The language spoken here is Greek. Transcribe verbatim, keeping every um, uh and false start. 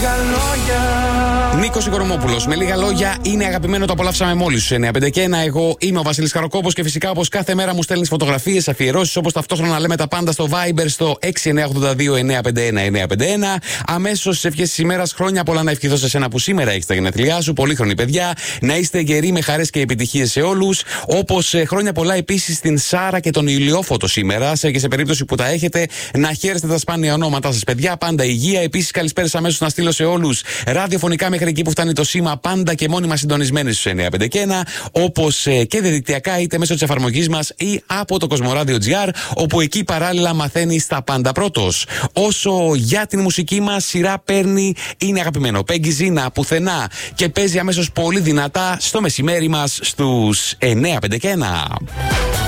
λίγα λόγια. Νίκος Οικονομόπουλος, με λίγα λόγια, είναι αγαπημένο, το απολαύσαμε μόλις στους εννιά πέντε ένα. Εγώ είμαι ο Βασίλης Καροκόπος και φυσικά όπως κάθε μέρα μου στέλνεις φωτογραφίες, αφιερώσεις, όπως ταυτόχρονα λέμε τα πάντα στο Viber στο έξι εννιά οκτώ δύο εννιά πέντε ένα εννιά πέντε ένα. Αμέσως στις ευχές της ημέρας, χρόνια πολλά να ευχηθώ σε σένα που σήμερα έχεις τα γενέθλιά σου. Πολύχρονοι παιδιά, να είστε γεροί με χαρές και επιτυχίες σε όλους. Όπως ε, χρόνια πολλά επίσης στην Σάρα και τον Ηλιόφωτο σήμερα. Σε, και σε περίπτωση που τα έχετε, να χαίρεστε τα σπάνια ονόματά σας, παιδιά. Πάντα υγεία. Επίσης, καλησπέρες αμέσως να στείλω σε όλους ραδιοφωνικά μέχρι εκεί που φτάνει το σήμα, πάντα και μόνιμα συντονισμένοι στους εννιά πέντε ένα. Όπως ε, και διαδικτυακά, είτε μέσω της εφαρμογής μας ή από το Κοσμοράδιο τζι άρ, όπου εκεί παράλληλα μαθαίνεις τα πάντα πρώτος. Όσο για την μουσική μας σειρά παίρνει, είναι αγαπημένο Peggy Zina, πουθενά, και παίζει αμέσως πολύ δυνατά στο μεσημέρι μας στους εννιά πέντε ένα.